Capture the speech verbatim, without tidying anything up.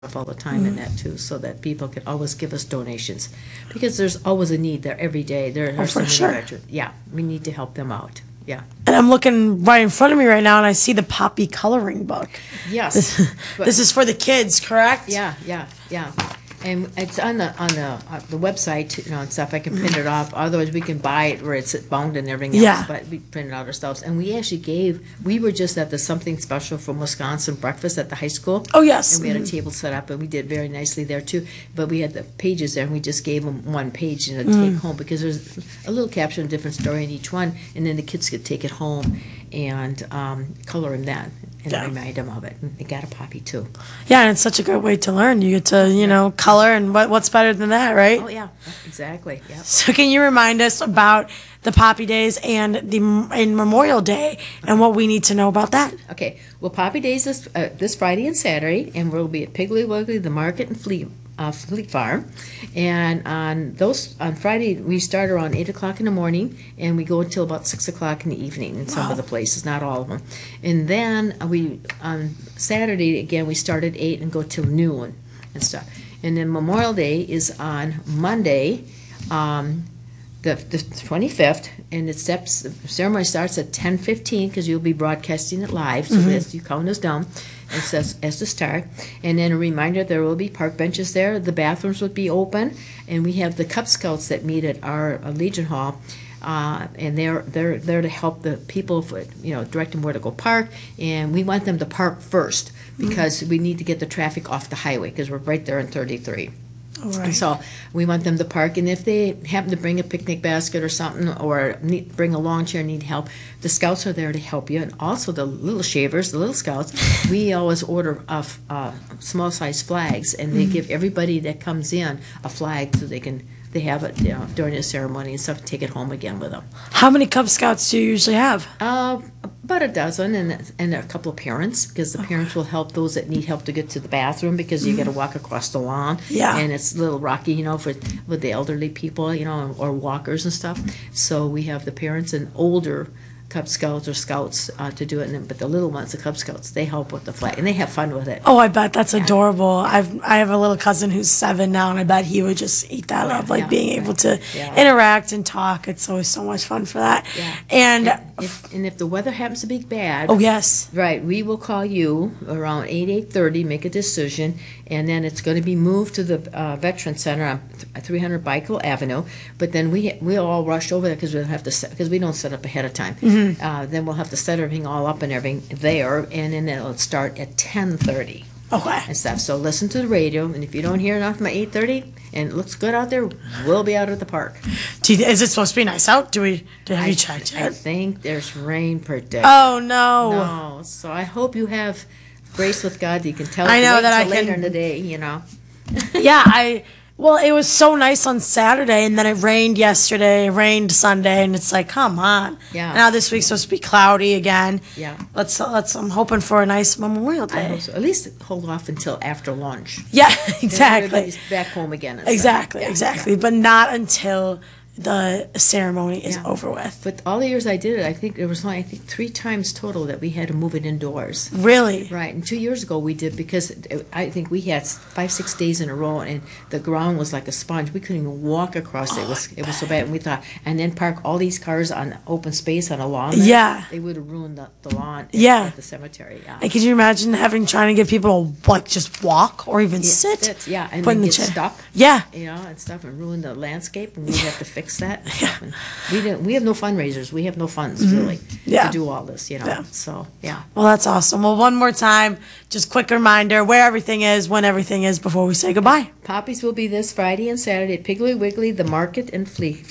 all the time in that too, so that people can always give us donations, because there's always a need there every day. There Oh, are for so many sure. veterans. Yeah, we need to help them out. Yeah. And I'm looking right in front of me right now, and I see the Poppy coloring book. Yes. This, But- this is for the kids, correct? Yeah, yeah, yeah. And it's on the, on the, uh, the website, you know, and stuff. I can print it off. Otherwise, we can buy it where it's bound and everything else. Yeah. But we print it out ourselves. And we actually gave, we were just at the Something Special from Wisconsin breakfast at the high school. Oh, yes. And we had a table set up, and we did very nicely there too. But we had the pages there, and we just gave them one page, you know, to take home, because there's a little caption, a different story in each one, and then the kids could take it home and um, color in that and Yeah. remind them of it. And they got a Poppy too. Yeah, and it's such a good way to learn. You get to, you know, color, and what, what's better than that, right? Oh yeah, exactly. Yeah. So can you remind us about the Poppy Days and the and Memorial Day and what we need to know about that? Okay. Well, Poppy Days this uh, this Friday and Saturday, and we'll be at Piggly Wiggly, the Market, and Fleet uh, Fleet Farm. And on those on Friday we start around eight o'clock in the morning, and we go until about six o'clock in the evening in some Wow. of the places, not all of them. And then we on Saturday again we start at eight and go till noon and stuff. And then Memorial Day is on Monday, um, the the twenty-fifth, and it steps, the ceremony starts at ten fifteen, because you'll be broadcasting it live, so that's, you count us down as, as, as the start. And then a reminder, there will be park benches there, the bathrooms would be open, and we have the Cub Scouts that meet at our uh, Legion Hall. Uh, and they're they're there to help the people, for, you know, direct them where to go park, and we want them to park first, because we need to get the traffic off the highway, because we're right there in thirty-three. All And right. so we want them to park, and if they happen to bring a picnic basket or something, or need, bring a lawn chair, need help, the scouts are there to help you. And also the little shavers, the little scouts, we always order uh, f- uh, small size flags, and they give everybody that comes in a flag, so they can, they have it, you know, during the ceremony and stuff, and take it home again with them. How many Cub Scouts do you usually have? Uh, about a dozen, and and a couple of parents, because the parents will help those that need help to get to the bathroom, because you got to walk across the lawn. Yeah. And it's a little rocky, you know, for with the elderly people, you know, or walkers and stuff. So we have the parents and older Cub Scouts or Scouts uh, to do it, and, but the little ones, the Cub Scouts, they help with the flag, and they have fun with it. Oh, I bet that's adorable. I've I have a little cousin who's seven now, and I bet he would just eat that up, like Yeah. being able to Yeah. interact and talk. It's always so much fun for that. Yeah. And If, and if the weather happens to be bad, oh yes, right, we will call you around eight, eight thirty, make a decision, and then it's going to be moved to the uh, Veteran Center on three hundred Bickel Avenue. But then we we'll all rush over there, because we'll have to set, because we don't set up ahead of time. Uh, then we'll have to set everything all up and everything there, and then it'll start at ten thirty okay. and stuff. So listen to the radio, and if you don't hear enough by eight thirty and it looks good out there, we'll be out at the park. Do you, is it supposed to be nice out? Do we? Do, have I, you checked I yet? think there's rain predicted. Oh no. No, so I hope you have grace with God. You can tell. I know wait that I till later can- in the day. You know. Yeah, I. Well, it was so nice on Saturday, and then it rained yesterday. It rained Sunday, and it's like, come on. Yeah. Now this week's supposed to be cloudy again. Yeah. Let's let's. I'm hoping for a nice Memorial I Day. hope so. At least hold off until after lunch. Yeah, Then exactly. everybody's back home again. and stuff. Exactly, Yeah, exactly. yeah. But not until the ceremony is Yeah. over with. But all the years I did it, I think there was only I think three times total that we had to move it indoors. Really? Right, and two years ago we did, because I think we had five, six days in a row, and the ground was like a sponge. We couldn't even walk across it. It was it was so bad. And we thought, and then park all these cars on open space on a lawn. there, Yeah. they would have ruined the, the lawn. at- Yeah. at the cemetery. Yeah, And could you imagine having trying to get people to like just walk or even Yeah, sit? that's- yeah, and Put in then the get chair. stuck. Yeah. You know, and stuff, and ruin the landscape, and we have to fix that. And stuff. And we didn't. We have no fundraisers. We have no funds really Mm-hmm. Yeah. to do all this. You know, Yeah. so yeah. Well, that's awesome. Well, one more time, just quick reminder where everything is, when everything is, before we say goodbye. Poppies will be this Friday and Saturday at Piggly Wiggly, the Market, and Flea